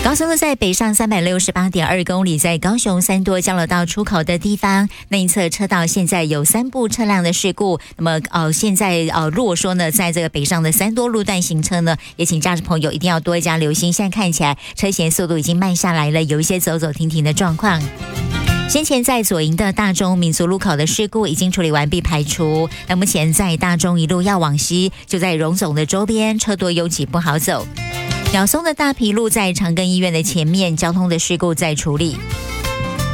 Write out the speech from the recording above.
高速路在北上368.2公里，在高雄三多交流道出口的地方，那一侧车道现在有3部车辆的事故。那么现在如果说呢，在这个北上的三多路段行车呢，也请驾驶朋友一定要多加留心。现在看起来车前速度已经慢下来了，有一些走走停停的状况。先前在左营的大中民族路口的事故已经处理完毕排除，那目前在大中一路要往西，就在荣总的周边，车多拥挤不好走。鸟松的大皮路在长庚医院的前面，交通的事故在处理。